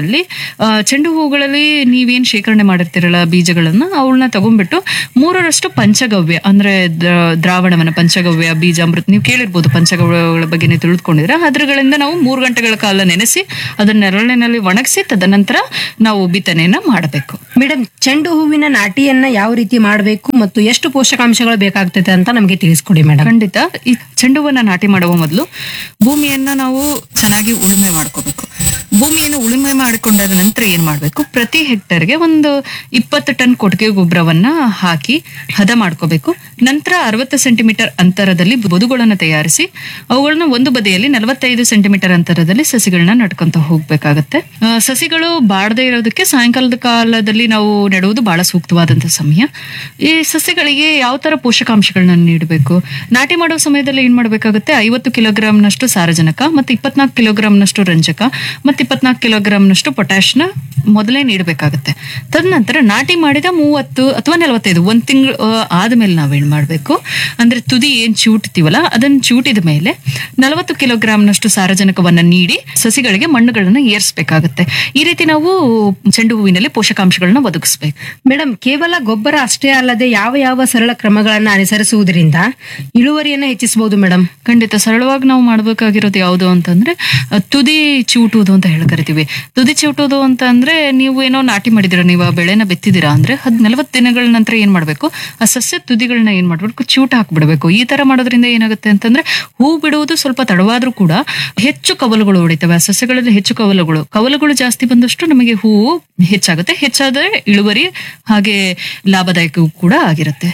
ಜಮೀನಲ್ಲಿ ಆ, ಚೆಂಡು ಹೂಗಳಲ್ಲಿ ನೀವೇನ್ ಶೇಖರಣೆ ಮಾಡಿರ್ತೀರಲ್ಲ ಬೀಜಗಳನ್ನ ಅವಳನ್ನ ತಗೊಂಡ್ಬಿಟ್ಟು ಮೂರರಷ್ಟು ಪಂಚಗವ್ಯ ಅಂದ್ರೆ ದ್ರ- ದ್ರಾವಣವನ್ನ ಪಂಚಗವ್ಯ ಬೀಜಾಮೃತ ನೀವು ಕೇಳಿರ್ಬೋದು ಪಂಚಗವ್ಯಗಳ ಬಗ್ಗೆ ನೀವು ತಿಳಿದುಕೊಂಡಿದ್ರೆ ಅದ್ರಗಳಿಂದ ನಾವು ಮೂರು ಗಂಟೆಗಳ ಕಾಲ ನೆನೆಸಿ ಅದನ್ನ ನೆರಳಿನಲ್ಲಿ ಒಣಗಿಸಿ ತದನಂತರ ನಾವು ಬಿತ್ತನೆಯನ್ನ ಮಾಡಬೇಕು. ಮೇಡಮ್, ಚೆಂಡು ಹೂವಿನ ನಾಟಿಯನ್ನ ಯಾವ ರೀತಿ ಮಾಡಬೇಕು ಮತ್ತು ಎಷ್ಟು ಪೋಷಕಾಂಶಗಳು ಬೇಕಾಗ್ತದೆ ಅಂತ ನಮಗೆ ತಿಳಿಸ್ಕೊಡಿ ಮೇಡಮ್. ಖಂಡಿತ. ಈ ಚೆಂಡು ಹೂವನ್ನ ನಾಟಿ ಮಾಡುವ ಮೊದಲು ಭೂಮಿಯನ್ನ ನಾವು ಚೆನ್ನಾಗಿ ಉಳುಮೆ ಮಾಡ್ಕೋಬೇಕು. ಭೂಮಿಯನ್ನು ಉಳುಮೆ ಮಾಡಿಕೊಂಡ ನಂತರ ಏನ್ ಮಾಡ್ಬೇಕು, ಪ್ರತಿ ಹೆಕ್ಟರ್ಗೆ ಒಂದು ಇಪ್ಪತ್ತು ಟನ್ ಕೊಟ್ಟಿಗೆ ಗೊಬ್ಬರವನ್ನ ಹಾಕಿ ಹದ ಮಾಡ್ಕೋಬೇಕು. ನಂತರ ಅರವತ್ತು ಸೆಂಟಿಮೀಟರ್ ಅಂತರದಲ್ಲಿ ಬದುಗಳನ್ನ ತಯಾರಿಸಿ ಅವುಗಳನ್ನ ಒಂದು ಬದಿಯಲ್ಲಿ ನಲವತ್ತೈದು ಸೆಂಟಿಮೀಟರ್ ಅಂತರದಲ್ಲಿ ಸಸಿಗಳನ್ನ ನಡ್ಕೊಂತ ಹೋಗ್ಬೇಕಾಗತ್ತೆ. ಆ, ಸಸಿಗಳು ಬಾಡದೇ ಇರೋದಕ್ಕೆ ಸಾಯಂಕಾಲದ ಕಾಲದಲ್ಲಿ ನಾವು ನೆಡುವುದು ಬಹಳ ಸೂಕ್ತವಾದಂತ ಸಮಯ. ಈ ಸಸ್ಯಗಳಿಗೆ ಯಾವ ತರ ಪೋಷಕಾಂಶಗಳನ್ನ ನೀಡಬೇಕು, ನಾಟಿ ಮಾಡುವ ಸಮಯದಲ್ಲಿ ಏನ್ ಮಾಡ್ಬೇಕಾಗುತ್ತೆ, ಐವತ್ತು ಕಿಲೋಗ್ರಾಂನಷ್ಟು ಸಾರಜನಕ ಮತ್ತು ಇಪ್ಪತ್ನಾಲ್ಕು ಕಿಲೋಗ್ರಾಂನಷ್ಟು ರಂಜಕ ಮತ್ತು ಇಪ್ಪತ್ನಾಲ್ಕು ಕಿಲೋಗ್ರಾಂನಷ್ಟು ಪೊಟ್ಯಾಶ್ನ ಮೊದಲೇ ನೀಡಬೇಕಾಗುತ್ತೆ. ತದನಂತರ ನಾಟಿ ಮಾಡಿದ ಮೂವತ್ತು ಅಥವಾ ನಲವತ್ತೈದು ಒಂದ್ ತಿಂಗಳು ಆದ್ಮೇಲೆ ನಾವೇನ್ ಮಾಡ್ಬೇಕು ಅಂದ್ರೆ ತುದಿ ಏನ್ ಚೂಟ್ತೀವಲ್ಲ ಅದನ್ನ ಚೂಟಿದ ಮೇಲೆ ನಲವತ್ತು ಕಿಲೋಗ್ರಾಂನಷ್ಟು ಸಾರಜನಕವನ್ನ ನೀಡಿ ಸಸಿಗಳಿಗೆ ಮಣ್ಣುಗಳನ್ನ ಏರಿಸಬೇಕಾಗುತ್ತೆ. ಈ ರೀತಿ ನಾವು ಚೆಂಡು ಹೂವಿನಲ್ಲಿ ಪೋಷಕಾಂಶಗಳನ್ನ ಒದಗಿಸ್ಬೇಕು. ಮೇಡಮ್, ಕೇವಲ ಗೊಬ್ಬರ ಅಷ್ಟೇ ಅಲ್ಲದೆ ಯಾವ ಯಾವ ಸರಳ ಕ್ರಮಗಳನ್ನ ಅನುಸರಿಸುವುದರಿಂದ ಇಳುವರಿಯನ್ನ ಹೆಚ್ಚಿಸಬಹುದು ಮೇಡಮ್? ಖಂಡಿತ. ಸರಳವಾಗಿ ನಾವು ಮಾಡ್ಬೇಕಾಗಿರೋದು ಯಾವುದು ಅಂತಂದ್ರೆ ಅ, ತುದಿ ಚಿವುಟುವುದು ಅಂತ ಹೇಳಿ ಕರಿತೀವಿ. ತುದಿ ಚಿವುಟುವುದು ಅಂತ ಅಂದ್ರೆ ನೀವು ಏನೋ ನಾಟಿ ಮಾಡಿದಿರ, ನೀವು ಆ ಬೆಳೆನ ಬೆತ್ತಿದಿರಾ ಅಂದ್ರೆ ಹದ್ ನಲವತ್ತು ದಿನಗಳ ನಂತರ ಏನ್ ಮಾಡ್ಬೇಕು, ಆ ಸಸ್ಯ ತುದಿಗಳನ್ನ ಏನ್ ಮಾಡ್ಬೇಕು, ಚಿವುಟ ಹಾಕ್ಬಿಡ್ಬೇಕು. ಈ ತರ ಮಾಡೋದ್ರಿಂದ ಏನಾಗುತ್ತೆ ಅಂತಂದ್ರೆ ಹೂ ಬಿಡುವುದು ಸ್ವಲ್ಪ ತಡವಾದ್ರೂ ಕೂಡ ಹೆಚ್ಚು ಕವಲುಗಳು ಹೊಡಿತವೆ. ಆ ಸಸ್ಯಗಳಲ್ಲಿ ಹೆಚ್ಚು ಕವಲುಗಳು ಕವಲುಗಳು ಜಾಸ್ತಿ ಬಂದಷ್ಟು ನಮಗೆ ಹೂವು ಹೆಚ್ಚಾಗುತ್ತೆ. ಹೆಚ್ಚಾದ್ರೆ ಇಳುವರಿ ಹಾಗೆ ಲಾಭದಾಯಕವೂ ಕೂಡ ಆಗಿರುತ್ತೆ.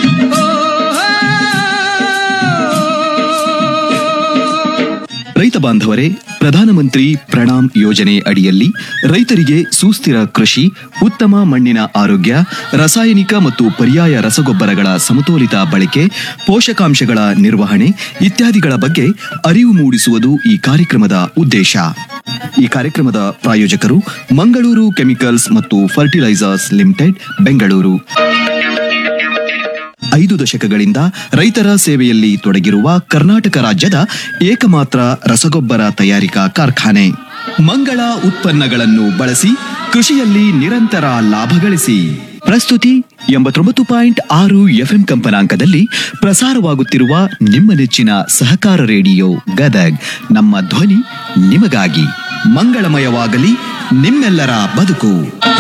ರೈತ ಬಾಂಧವರೇ, ಪ್ರಧಾನಮಂತ್ರಿ ಪ್ರಣಾಮ್ ಯೋಜನೆ ಅಡಿಯಲ್ಲಿ ರೈತರಿಗೆ ಸುಸ್ಥಿರ ಕೃಷಿ, ಉತ್ತಮ ಮಣ್ಣಿನ ಆರೋಗ್ಯ, ರಾಸಾಯನಿಕ ಮತ್ತು ಪರ್ಯಾಯ ರಸಗೊಬ್ಬರಗಳ ಸಮತೋಲಿತ ಬಳಕೆ, ಪೋಷಕಾಂಶಗಳ ನಿರ್ವಹಣೆ ಇತ್ಯಾದಿಗಳ ಬಗ್ಗೆ ಅರಿವು ಮೂಡಿಸುವುದು ಈ ಕಾರ್ಯಕ್ರಮದ ಉದ್ದೇಶ. ಈ ಕಾರ್ಯಕ್ರಮದ ಪ್ರಾಯೋಜಕರು ಮಂಗಳೂರು ಕೆಮಿಕಲ್ಸ್ ಮತ್ತು ಫರ್ಟಿಲೈಸರ್ಸ್ ಲಿಮಿಟೆಡ್, ಬೆಂಗಳೂರು. ಐದು ದಶಕಗಳಿಂದ ರೈತರ ಸೇವೆಯಲ್ಲಿ ತೊಡಗಿರುವ ಕರ್ನಾಟಕ ರಾಜ್ಯದ ಏಕಮಾತ್ರ ರಸಗೊಬ್ಬರ ತಯಾರಿಕಾ ಕಾರ್ಖಾನೆ. ಮಂಗಳ ಉತ್ಪನ್ನಗಳನ್ನು ಬಳಸಿ ಕೃಷಿಯಲ್ಲಿ ನಿರಂತರ ಲಾಭ ಗಳಿಸಿ. ಪ್ರಸ್ತುತಿ ಎಂಬತ್ತೊಂಬತ್ತು ಪಾಯಿಂಟ್ ಆರು ಎಫ್ಎಂ ಕಂಪನಾಂಕದಲ್ಲಿ ಪ್ರಸಾರವಾಗುತ್ತಿರುವ ನಿಮ್ಮ ನೆಚ್ಚಿನ ಸಹಕಾರ ರೇಡಿಯೋ ಗದಗ್. ನಮ್ಮ ಧ್ವನಿ ನಿಮಗಾಗಿ. ಮಂಗಳಮಯವಾಗಲಿ ನಿಮ್ಮೆಲ್ಲರ ಬದುಕು.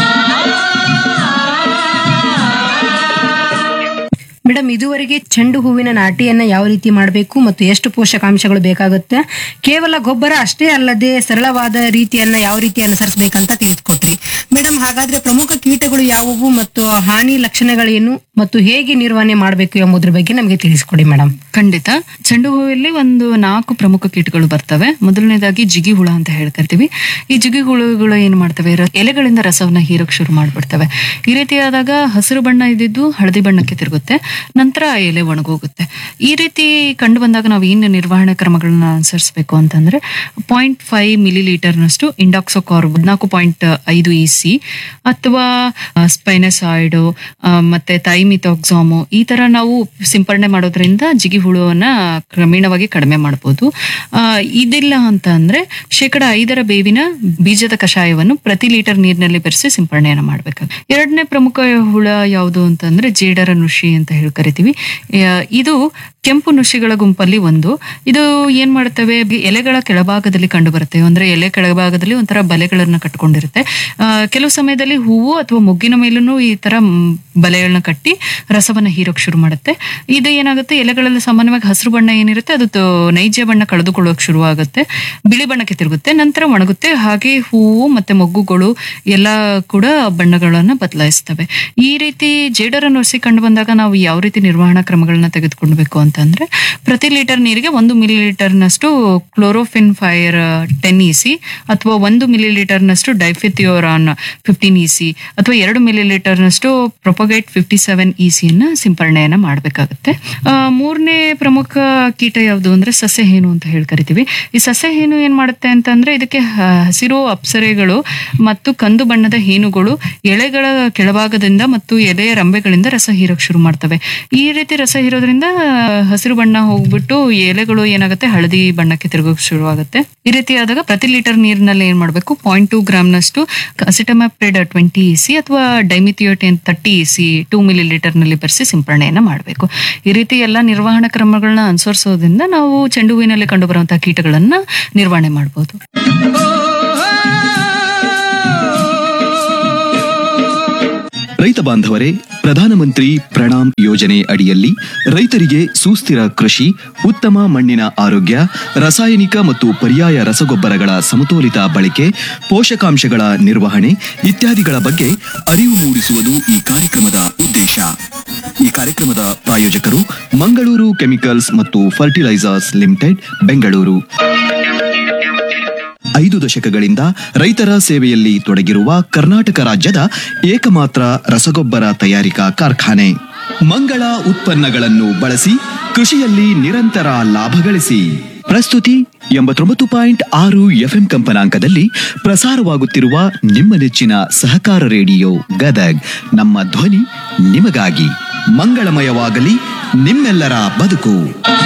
ಮೇಡಮ್, ಇದುವರೆಗೆ ಚೆಂಡು ಹೂವಿನ ನಾಟಿಯನ್ನ ಯಾವ ರೀತಿ ಮಾಡಬೇಕು ಮತ್ತು ಎಷ್ಟು ಪೋಷಕಾಂಶಗಳು ಬೇಕಾಗುತ್ತೆ, ಕೇವಲ ಗೊಬ್ಬರ ಅಷ್ಟೇ ಅಲ್ಲದೆ ಸರಳವಾದ ರೀತಿಯನ್ನ ಯಾವ ರೀತಿ ಅನುಸರಿಸಬೇಕಂತ ತಿಳಿಸ್ಕೊಟ್ರಿ ಮೇಡಮ್. ಹಾಗಾದ್ರೆ ಪ್ರಮುಖ ಕೀಟಗಳು ಯಾವುವು ಮತ್ತು ಹಾನಿ ಲಕ್ಷಣಗಳೇನು ಮತ್ತು ಹೇಗೆ ನಿರ್ವಹಣೆ ಮಾಡಬೇಕು ಎಂಬುದ್ರ ಬಗ್ಗೆ ನಮಗೆ ತಿಳಿಸ್ಕೊಡಿ ಮೇಡಮ್. ಖಂಡಿತ. ಚೆಂಡು ಹೂವಲ್ಲಿ ಒಂದು ನಾಲ್ಕು ಪ್ರಮುಖ ಕೀಟಗಳು ಬರ್ತವೆ. ಮೊದಲನೇದಾಗಿ ಜಿಗಿ ಹುಳ ಅಂತ ಹೇಳ್ಕರ್ತೀವಿ. ಈ ಜಿಗಿ ಹುಳುಗಳು ಏನ್ ಮಾಡ್ತವೆ, ರ- ಎಲೆಗಳಿಂದ ರಸವನ್ನ ಹೀರಕ್ ಶುರು ಮಾಡ್ಬಿಡ್ತವೆ. ಈ ರೀತಿಯಾದಾಗ ಹಸಿರು ಬಣ್ಣ ಇದ್ದಿದ್ದು ಹಳದಿ ಬಣ್ಣಕ್ಕೆ ತಿರುಗುತ್ತೆ, ನಂತರ ಆ ಎಲೆ ಒಣಗೋಗುತ್ತೆ. ಈ ರೀತಿ ಕಂಡು ಬಂದಾಗ ನಾವು ಏನು ನಿರ್ವಹಣೆ ಕ್ರಮಗಳನ್ನ ಅನುಸರಿಸಬೇಕು ಅಂತಂದ್ರೆ ಪಾಯಿಂಟ್ ಫೈವ್ ಮಿಲಿ ಲೀಟರ್ನಷ್ಟು ಇಂಡಾಕ್ಸೋಕಾರ್ಬ್ ಹದಿನಾಲ್ಕು ಪಾಯಿಂಟ್ ಐದು ಇ ಸಿ ಅಥವಾ ಸ್ಪೈನಸಾಯ್ಡ್ ಮತ್ತೆ ಥೈಮಿಥಾಕ್ಸಾಮು ಈ ತರ ನಾವು ಸಿಂಪರಣೆ ಮಾಡೋದ್ರಿಂದ ಜಿಗಿ ಹುಳುವನ್ನ ಕ್ರಮೇಣವಾಗಿ ಕಡಿಮೆ ಮಾಡಬಹುದು. ಆ ಇದಿಲ್ಲ ಅಂತ ಅಂದ್ರೆ ಶೇಕಡ ಐದರ ಬೇವಿನ ಬೀಜದ ಕಷಾಯವನ್ನು ಪ್ರತಿ ಲೀಟರ್ ನೀರಿನಲ್ಲಿ ಬೆರೆಸಿ ಸಿಂಪರಣೆಯನ್ನ ಮಾಡ್ಬೇಕಾಗುತ್ತೆ. ಎರಡನೇ ಪ್ರಮುಖ ಹುಳ ಯಾವುದು ಅಂತಂದ್ರೆ ಜೇಡರ ನುಷಿ ಅಂತ ಹೇಳಿ ಕರಿತೀವಿ. ಆ, ಇದು ಕೆಂಪು ನುಷಿಗಳ ಗುಂಪಲ್ಲಿ ಒಂದು. ಇದು ಏನ್ ಮಾಡ್ತವೆ, ಎಲೆಗಳ ಕೆಳಭಾಗದಲ್ಲಿ ಕಂಡು ಬರುತ್ತೆ. ಅಂದ್ರೆ ಎಲೆ ಕೆಳಭಾಗದಲ್ಲಿ ಒಂಥರ ಬಲೆಗಳನ್ನ ಕಟ್ಕೊಂಡಿರುತ್ತೆ. ಆ ಕೆಲವು ಸಮಯದಲ್ಲಿ ಹೂವು ಅಥವಾ ಮೊಗ್ಗಿನ ಮೇಲೂ ಈ ತರ ಬಲೆಗಳನ್ನ ಕಟ್ಟಿ ರಸವನ್ನ ಹೀರೋಕ್ ಶುರು ಮಾಡುತ್ತೆ. ಇದು ಏನಾಗುತ್ತೆ, ಎಲೆಗಳಲ್ಲಿ ಸಾಮಾನ್ಯವಾಗಿ ಹಸಿರು ಬಣ್ಣ ಏನಿರುತ್ತೆ ಅದು ತ- ನೈಜ ಬಣ್ಣ ಕಳೆದುಕೊಳ್ಳೋಕೆ ಶುರು ಆಗುತ್ತೆ, ಬಿಳಿ ಬಣ್ಣಕ್ಕೆ ತಿರುಗುತ್ತೆ, ನಂತರ ಒಣಗುತ್ತೆ. ಹಾಗೆ ಹೂವು ಮತ್ತೆ ಮೊಗ್ಗುಗಳು ಎಲ್ಲ ಕೂಡ ಬಣ್ಣಗಳನ್ನ ಬದಲಾಯಿಸ್ತವೆ. ಈ ರೀತಿ ಜೇಡರ ನುಸಿ ಕಂಡು ಬಂದಾಗ ನಾವು ಯಾವ ರೀತಿ ನಿರ್ವಹಣಾ ಕ್ರಮಗಳನ್ನ ತೆಗೆದುಕೊಳ್ಬೇಕು ಅಂತಂದ್ರೆ ಪ್ರತಿ ಲೀಟರ್ ನೀರಿಗೆ ಒಂದು milli ಲೀಟರ್ನಷ್ಟು ಕ್ಲೋರೋಫಿನ್ fire ten E C ಅಥವಾ ಒಂದು ಮಿಲಿ ಲೀಟರ್ನಷ್ಟು ಡೈಫಿಥಿಯೋರಾನ್ ಫಿಫ್ಟೀನ್ ಇ ಸಿ ಅಥವಾ ಎರಡು milli ಲೀಟರ್ನಷ್ಟು propagate fifty seven E ಸಿಯನ್ನ ಸಿಂಪರಣೆಯನ್ನ ಮಾಡಬೇಕಾಗುತ್ತೆ. ಮೂರನೇ ಪ್ರಮುಖ ಕೀಟ ಯಾವುದು ಅಂದ್ರೆ ಸಸ್ಯಹೇನು ಅಂತ ಹೇಳಿ ಕರಿತೀವಿ. ಈ ಸಸ್ಯಹೇನು ಏನ್ ಮಾಡುತ್ತೆ ಅಂತಂದ್ರೆ ಇದಕ್ಕೆ ಹ- ಹಸಿರು ಅಪ್ಸರೆಗಳು ಮತ್ತು ಕಂದು ಬಣ್ಣದ ಹೇನುಗಳು ಎಳೆಗಳ ಕೆಳಭಾಗದಿಂದ ಮತ್ತು ಎಲೆಯ ರಂಬೆಗಳಿಂದ ರಸ ಹೀರಕ್ ಶುರು ಮಾಡ್ತವೆ. ಈ ರೀತಿ ರಸ ಹೀರೋದ್ರಿಂದ ಹಸಿರು ಬಣ್ಣ ಹೋಗ್ಬಿಟ್ಟು ಎಲೆಗಳು ಏನಾಗುತ್ತೆ ಹಳದಿ ಬಣ್ಣಕ್ಕೆ ತಿರುಗೋಕ್ ಶುರುವಾಗುತ್ತೆ. ಈ ರೀತಿ ಆದಾಗ ಪ್ರತಿ ಲೀಟರ್ ನೀರಿನಲ್ಲಿ ಏನ್ ಮಾಡಬೇಕು, ಪಾಯಿಂಟ್ ಟೂ ಗ್ರಾಮ್ ನಷ್ಟು ಅಸಿಟಮಾಪ್ರಿಡ್ ಟ್ವೆಂಟಿ ಇಸಿ ಅಥವಾ ಡೈಮಿಥಿಯೋಟೇನ್ thirty EC two milli litre ನಲ್ಲಿ ಬೆರೆಸಿ ಸಿಂಪರಣೆಯನ್ನ ಮಾಡಬೇಕು. ಈ ರೀತಿ ಎಲ್ಲಾ ನಿರ್ವಹಣಾ ಕ್ರಮಗಳನ್ನ ಅನುಸರಿಸೋದ್ರಿಂದ ನಾವು ಚೆಂಡು ಹೂವಿನಲ್ಲಿ ಕಂಡು ಬರುವಂತಹ ಕೀಟಗಳನ್ನ ನಿರ್ವಹಣೆ ಮಾಡಬಹುದು. ರೈತ ಬಾಂಧವರೇ, ಪ್ರಧಾನಮಂತ್ರಿ ಪ್ರಣಾಮ್ ಯೋಜನೆ ಅಡಿಯಲ್ಲಿ ರೈತರಿಗೆ ಸುಸ್ಥಿರ ಕೃಷಿ, ಉತ್ತಮ ಮಣ್ಣಿನ ಆರೋಗ್ಯ, ರಾಸಾಯನಿಕ ಮತ್ತು ಪರ್ಯಾಯ ರಸಗೊಬ್ಬರಗಳ ಸಮತೋಲಿತ ಬಳಕೆ, ಪೋಷಕಾಂಶಗಳ ನಿರ್ವಹಣೆ ಇತ್ಯಾದಿಗಳ ಬಗ್ಗೆ ಅರಿವು ಮೂಡಿಸುವುದು ಈ ಕಾರ್ಯಕ್ರಮದ ಉದ್ದೇಶ. ಈ ಕಾರ್ಯಕ್ರಮದ ಪ್ರಾಯೋಜಕರು ಮಂಗಳೂರು ಕೆಮಿಕಲ್ಸ್ ಮತ್ತು ಫರ್ಟಿಲೈಸರ್ಸ್ ಲಿಮಿಟೆಡ್, ಬೆಂಗಳೂರು. ಐದು ದಶಕಗಳಿಂದ ರೈತರ ಸೇವೆಯಲ್ಲಿ ತೊಡಗಿರುವ ಕರ್ನಾಟಕ ರಾಜ್ಯದ ಏಕಮಾತ್ರ ರಸಗೊಬ್ಬರ ತಯಾರಿಕಾ ಕಾರ್ಖಾನೆ. ಮಂಗಳ ಉತ್ಪನ್ನಗಳನ್ನು ಬಳಸಿ ಕೃಷಿಯಲ್ಲಿ ನಿರಂತರ ಲಾಭ ಗಳಿಸಿ. ಪ್ರಸ್ತುತಿ ಎಂಬತ್ತೊಂಬತ್ತು ಪಾಯಿಂಟ್ ಆರು ಎಫ್ಎಂ ಕಂಪನಾಂಕದಲ್ಲಿ ಪ್ರಸಾರವಾಗುತ್ತಿರುವ ನಿಮ್ಮ ನೆಚ್ಚಿನ ಸಹಕಾರ ರೇಡಿಯೋ ಗದಗ್. ನಮ್ಮ ಧ್ವನಿ ನಿಮಗಾಗಿ. ಮಂಗಳಮಯವಾಗಲಿ ನಿಮ್ಮೆಲ್ಲರ ಬದುಕು.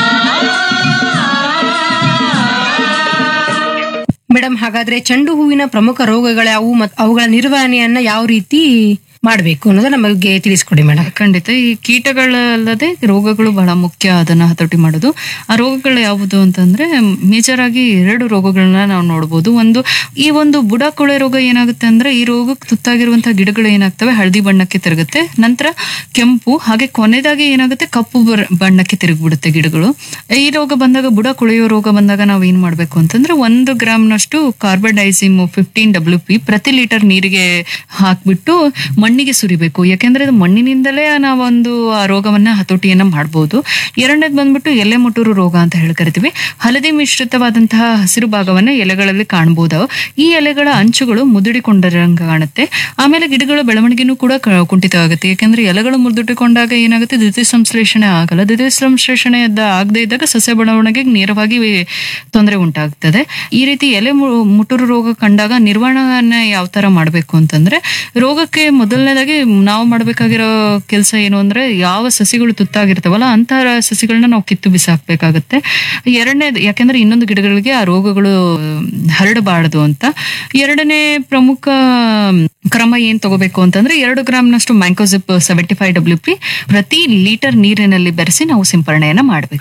ಮೇಡಮ್, ಹಾಗಾದ್ರೆ ಚೆಂಡು ಹೂವಿನ ಪ್ರಮುಖ ರೋಗಗಳ್ಯಾವು ಮತ್ತು ಅವುಗಳ ನಿರ್ವಹಣೆಯನ್ನ ಯಾವ ರೀತಿ ಮಾಡಬೇಕು ಅನ್ನೋದು ನಮಗೆ ತಿಳಿಸ್ಕೊಡಿ ಮೇಡಮ್. ಖಂಡಿತ. ಈ ಕೀಟಗಳಲ್ಲದೆ ರೋಗಗಳು ಬಹಳ ಮುಖ್ಯ, ಅದನ್ನ ಹತೋಟಿ ಮಾಡೋದು. ಆ ರೋಗಗಳು ಯಾವುದು ಅಂತಂದ್ರೆ ಮೇಜರ್ ಆಗಿ ಎರಡು ರೋಗಗಳನ್ನ ನಾವು ನೋಡಬಹುದು. ಒಂದು ಈ ಒಂದು ಬುಡ ಕೊಳೆ ರೋಗ ಏನಾಗುತ್ತೆ ಅಂದ್ರೆ ಈ ರೋಗಕ್ಕೆ ತುತ್ತಾಗಿರುವಂತಹ ಗಿಡಗಳು ಏನಾಗ್ತವೆ ಹಳದಿ ಬಣ್ಣಕ್ಕೆ ತಿರುಗುತ್ತೆ, ನಂತರ ಕೆಂಪು, ಹಾಗೆ ಕೊನೆದಾಗಿ ಏನಾಗುತ್ತೆ ಕಪ್ಪು ಬಣ್ಣಕ್ಕೆ ತಿರುಗ್ಬಿಡುತ್ತೆ ಗಿಡಗಳು. ಈ ರೋಗ ಬಂದಾಗ, ಬುಡ ಕೊಳೆಯೋ ರೋಗ ಬಂದಾಗ ನಾವ್ ಏನ್ ಮಾಡ್ಬೇಕು ಅಂತಂದ್ರೆ ಒಂದು ಗ್ರಾಮ್ ನಷ್ಟು ಕಾರ್ಬಡೈಸಿಮ್ ಫಿಫ್ಟೀನ್ ಡಬ್ಲ್ಯೂ ಪಿ ಪ್ರತಿ ಲೀಟರ್ ನೀರಿಗೆ ಹಾಕ್ಬಿಟ್ಟು ಮಣ್ಣಿಗೆ ಸುರಿಬೇಕು. ಯಾಕೆಂದ್ರೆ ಅದು ಮಣ್ಣಿನಿಂದಲೇ ನಾವೊಂದು ಆ ರೋಗವನ್ನ ಹತೋಟಿಯನ್ನ ಮಾಡಬಹುದು. ಎರಡನೇದು ಬಂದ್ಬಿಟ್ಟು ಎಲೆ ಮುಟೂರು ರೋಗ ಅಂತ ಹೇಳಿ ಕರಿತೀವಿ. ಹಳದಿ ಮಿಶ್ರಿತವಾದಂತಹ ಹಸಿರು ಭಾಗವನ್ನ ಎಲೆಗಳಲ್ಲಿ ಕಾಣಬಹುದು. ಈ ಎಲೆಗಳ ಅಂಚುಗಳು ಮುದುಡಿಕೊಂಡಂಗೆ ಕಾಣುತ್ತೆ. ಆಮೇಲೆ ಗಿಡಗಳ ಬೆಳವಣಿಗೆನೂ ಕೂಡ ಕುಂಠಿತವಾಗುತ್ತೆ. ಯಾಕೆಂದ್ರೆ ಎಲೆಗಳು ಮುದುಡಿಕೊಂಡಾಗ ಏನಾಗುತ್ತೆ, ದ್ವಿತೀಯ ಸಂಶ್ಲೇಷಣೆ ಆಗಲ್ಲ. ದ್ವಿತೀಯ ಸಂಶ್ಲೇಷಣೆ ಆಗದೆ ಇದ್ದಾಗ ಸಸ್ಯ ಬೆಳವಣಿಗೆಗೆ ನೇರವಾಗಿ ತೊಂದರೆ ಉಂಟಾಗ್ತದೆ. ಈ ರೀತಿ ಎಲೆ ಮುಟೂರು ರೋಗ ಕಂಡಾಗ ನಿರ್ವಹಣೆ ಯಾವ ತರ ಮಾಡ್ಬೇಕು ಅಂತಂದ್ರೆ, ರೋಗಕ್ಕೆ ಮೊದಲನೇದಾಗಿ ನಾವು ಮಾಡ್ಬೇಕಾಗಿರೋ ಕೆಲಸ ಏನು ಅಂದ್ರೆ, ಯಾವ ಸಸಿಗಳು ತುತ್ತಾಗಿರ್ತಾವಲ್ಲ ಅಂತಹ ಸಸಿಗಳನ್ನ ನಾವು ಕಿತ್ತು ಬಿಸಾಕ್ಬೇಕಾಗತ್ತೆ. ಎರಡನೇದು, ಯಾಕೆಂದ್ರೆ ಇನ್ನೊಂದು ಗಿಡಗಳಿಗೆ ಆ ರೋಗಗಳು ಹರಡಬಾರದು ಅಂತ. ಎರಡನೇ ಪ್ರಮುಖ ಕ್ರಮ ಏನ್ ತಗೋಬೇಕು ಅಂತಂದ್ರೆ, ಎರಡು ಗ್ರಾಮ್ ನಷ್ಟು ಮ್ಯಾಂಕೋಸಿಪ್ ಸೆವೆಂಟಿ ಫೈವ್ ಡಬ್ಲ್ಯೂ ಪಿ ಪ್ರತಿ ಲೀಟರ್ ನೀರಿನಲ್ಲಿ ಬೆರೆಸಿ ನಾವು ಸಿಂಪರಣೆಯನ್ನ ಮಾಡಬೇಕು.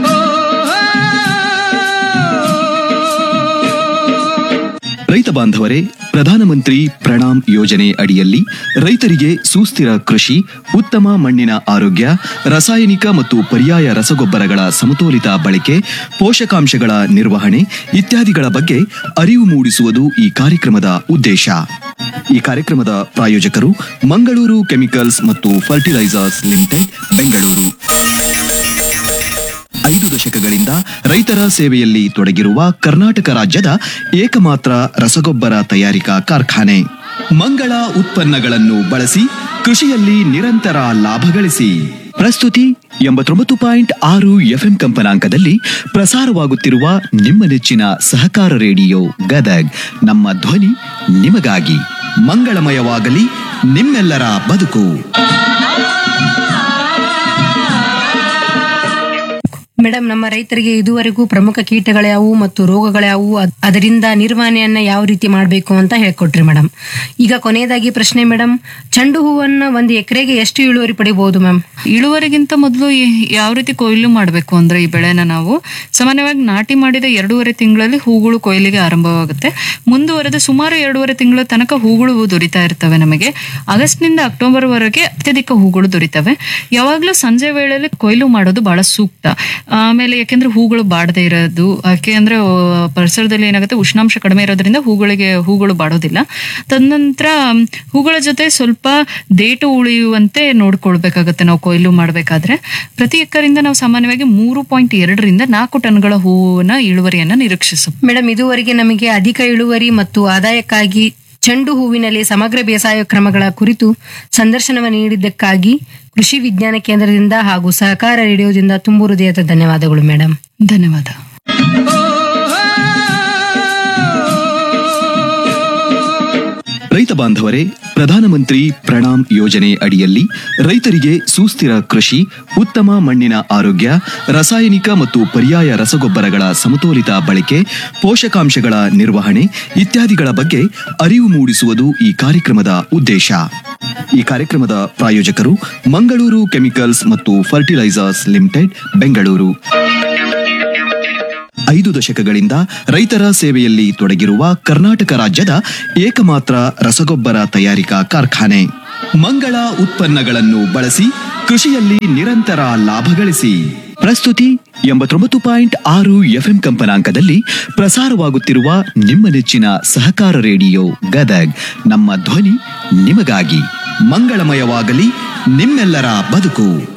ರೈತ ಬಾಂಧವರೇ, ಪ್ರಧಾನಮಂತ್ರಿ ಪ್ರಣಾಮ್ ಯೋಜನೆ ಅಡಿಯಲ್ಲಿ ರೈತರಿಗೆ ಸುಸ್ಥಿರ ಕೃಷಿ, ಉತ್ತಮ ಮಣ್ಣಿನ ಆರೋಗ್ಯ, ರಾಸಾಯನಿಕ ಮತ್ತು ಪರ್ಯಾಯ ರಸಗೊಬ್ಬರಗಳ ಸಮತೋಲಿತ ಬಳಕೆ, ಪೋಷಕಾಂಶಗಳ ನಿರ್ವಹಣೆ ಇತ್ಯಾದಿಗಳ ಬಗ್ಗೆ ಅರಿವು ಮೂಡಿಸುವುದು ಈ ಕಾರ್ಯಕ್ರಮದ ಉದ್ದೇಶ. ಈ ಕಾರ್ಯಕ್ರಮದ ಪ್ರಾಯೋಜಕರು ಮಂಗಳೂರು ಕೆಮಿಕಲ್ಸ್ ಮತ್ತು ಫರ್ಟಿಲೈಸರ್ಸ್ ಲಿಮಿಟೆಡ್, ಬೆಂಗಳೂರು. ಐದು ದಶಕಗಳಿಂದ ರೈತರ ಸೇವೆಯಲ್ಲಿ ತೊಡಗಿರುವ ಕರ್ನಾಟಕ ರಾಜ್ಯದ ಏಕಮಾತ್ರ ರಸಗೊಬ್ಬರ ತಯಾರಿಕಾ ಕಾರ್ಖಾನೆ. ಮಂಗಳ ಉತ್ಪನ್ನಗಳನ್ನು ಬಳಸಿ ಕೃಷಿಯಲ್ಲಿ ನಿರಂತರ ಲಾಭ ಗಳಿಸಿ. ಪ್ರಸ್ತುತಿ ಎಂಬತ್ತೊಂಬತ್ತು ಪಾಯಿಂಟ್ ಆರು ಎಫ್ಎಂ ಕಂಪನಾಂಕದಲ್ಲಿ ಪ್ರಸಾರವಾಗುತ್ತಿರುವ ನಿಮ್ಮ ನೆಚ್ಚಿನ ಸಹಕಾರ ರೇಡಿಯೋ ಗದಗ್. ನಮ್ಮ ಧ್ವನಿ ನಿಮಗಾಗಿ. ಮಂಗಳಮಯವಾಗಲಿ ನಿಮ್ಮೆಲ್ಲರ ಬದುಕು. ಮೇಡಮ್, ನಮ್ಮ ರೈತರಿಗೆ ಇದುವರೆಗೂ ಪ್ರಮುಖ ಕೀಟಗಳ್ಯಾವು ಮತ್ತು ರೋಗಗಳ್ಯಾವು, ಅದರಿಂದ ನಿರ್ವಹಣೆಯನ್ನ ಯಾವ ರೀತಿ ಮಾಡಬೇಕು ಅಂತ ಹೇಳ್ಕೊಟ್ರಿ ಮೇಡಮ್. ಈಗ ಕೊನೆಯದಾಗಿ ಪ್ರಶ್ನೆ ಮೇಡಮ್, ಚೆಂಡು ಹೂವನ್ನ ಒಂದು ಎಕರೆಗೆ ಎಷ್ಟು ಇಳುವರಿ ಪಡಿಬಹುದು ಮ್ಯಾಮ್? ಇಳುವರಿಗಿಂತ ಮೊದಲು ಯಾವ ರೀತಿ ಕೊಯ್ಲು ಮಾಡಬೇಕು ಅಂದ್ರೆ, ಈ ಬೆಳೆನ ನಾವು ಸಾಮಾನ್ಯವಾಗಿ ನಾಟಿ ಮಾಡಿದ ಎರಡೂವರೆ ತಿಂಗಳಲ್ಲಿ ಹೂಗಳು ಕೊಯ್ಲಿಗೆ ಆರಂಭವಾಗುತ್ತೆ. ಮುಂದುವರೆದ ಸುಮಾರು ಎರಡೂವರೆ ತಿಂಗಳ ತನಕ ಹೂಗಳು ದೊರೀತಾ ಇರ್ತವೆ. ನಮಗೆ ಆಗಸ್ಟ್ ನಿಂದ ಅಕ್ಟೋಬರ್ ವರೆಗೆ ಅತ್ಯಧಿಕ ಹೂಗಳು ದೊರೀತವೆ. ಯಾವಾಗ್ಲೂ ಸಂಜೆ ವೇಳೆಯಲ್ಲಿ ಕೊಯ್ಲು ಮಾಡೋದು ಬಹಳ ಸೂಕ್ತ. ಆಮೇಲೆ ಯಾಕೆಂದ್ರೆ ಹೂಗಳು ಬಾಡದೆ ಇರೋದು, ಯಾಕೆ ಅಂದ್ರೆ ಪರಿಸರದಲ್ಲಿ ಏನಾಗುತ್ತೆ, ಉಷ್ಣಾಂಶ ಕಡಿಮೆ ಇರೋದ್ರಿಂದ ಹೂಗಳಿಗೆ ಹೂಗಳು ಬಾಡೋದಿಲ್ಲ. ತದನಂತರ ಹೂಗಳ ಜೊತೆ ಸ್ವಲ್ಪ ದೇಟು ಉಳಿಯುವಂತೆ ನೋಡ್ಕೊಳ್ಬೇಕಾಗತ್ತೆ ನಾವು ಕೊಯ್ಲು ಮಾಡ್ಬೇಕಾದ್ರೆ. ಪ್ರತಿ ಎಕರೆಯಿಂದ ನಾವು ಸಾಮಾನ್ಯವಾಗಿ ಮೂರು ಪಾಯಿಂಟ್ ಎರಡರಿಂದ ನಾಲ್ಕು ಟನ್ಗಳ ಹೂವಿನ ಇಳುವರಿಯನ್ನ ನಿರೀಕ್ಷಿಸಬಹುದು. ಮೇಡಮ್, ಇದುವರೆಗೆ ನಮಗೆ ಅಧಿಕ ಇಳುವರಿ ಮತ್ತು ಆದಾಯಕ್ಕಾಗಿ ಚೆಂಡು ಹೂವಿನಲ್ಲಿ ಸಮಗ್ರ ಬೇಸಾಯ ಕ್ರಮಗಳ ಕುರಿತು ಸಂದರ್ಶನವನ್ನು ನೀಡಿದ್ದಕ್ಕಾಗಿ ಕೃಷಿ ವಿಜ್ಞಾನ ಕೇಂದ್ರದಿಂದ ಹಾಗೂ ಸಹಕಾರ ರೇಡಿಯೋದಿಂದ ತುಂಬು ಹೃದಯದ ಧನ್ಯವಾದಗಳು ಮೇಡಮ್. ಧನ್ಯವಾದ. ರೈತ ಬಾಂಧವರೇ, ಪ್ರಧಾನಮಂತ್ರಿ ಪ್ರಣಾಮ್ ಯೋಜನೆ ಅಡಿಯಲ್ಲಿ ರೈತರಿಗೆ ಸುಸ್ಥಿರ ಕೃಷಿ, ಉತ್ತಮ ಮಣ್ಣಿನ ಆರೋಗ್ಯ, ರಾಸಾಯನಿಕ ಮತ್ತು ಪರ್ಯಾಯ ರಸಗೊಬ್ಬರಗಳ ಸಮತೋಲಿತ ಬಳಕೆ, ಪೋಷಕಾಂಶಗಳ ನಿರ್ವಹಣೆ ಇತ್ಯಾದಿಗಳ ಬಗ್ಗೆ ಅರಿವು ಮೂಡಿಸುವುದು ಈ ಕಾರ್ಯಕ್ರಮದ ಉದ್ದೇಶ. ಈ ಕಾರ್ಯಕ್ರಮದ ಪ್ರಾಯೋಜಕರು ಮಂಗಳೂರು ಕೆಮಿಕಲ್ಸ್ ಮತ್ತು ಫರ್ಟಿಲೈಸರ್ಸ್ ಲಿಮಿಟೆಡ್, ಬೆಂಗಳೂರು. ಐದು ದಶಕಗಳಿಂದ ರೈತರ ಸೇವೆಯಲ್ಲಿ ತೊಡಗಿರುವ ಕರ್ನಾಟಕ ರಾಜ್ಯದ ಏಕಮಾತ್ರ ರಸಗೊಬ್ಬರ ತಯಾರಿಕಾ ಕಾರ್ಖಾನೆ. ಮಂಗಳ ಉತ್ಪನ್ನಗಳನ್ನು ಬಳಸಿ ಕೃಷಿಯಲ್ಲಿ ನಿರಂತರ ಲಾಭ ಗಳಿಸಿ. ಪ್ರಸ್ತುತಿ ಎಂಬತ್ತೊಂಬತ್ತು ಪಾಯಿಂಟ್ ಆರು ಎಫ್ಎಂ ಕಂಪನಾಂಕದಲ್ಲಿ ಪ್ರಸಾರವಾಗುತ್ತಿರುವ ನಿಮ್ಮ ನೆಚ್ಚಿನ ಸಹಕಾರ ರೇಡಿಯೋ ಗದಗ್. ನಮ್ಮ ಧ್ವನಿ ನಿಮಗಾಗಿ. ಮಂಗಳಮಯವಾಗಲಿ ನಿಮ್ಮೆಲ್ಲರ ಬದುಕು.